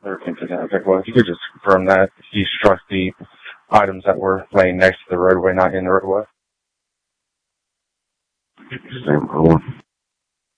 13%. Okay, well, if you could just confirm that he struck the items that were laying next to the roadway, not in the roadway. Same problem.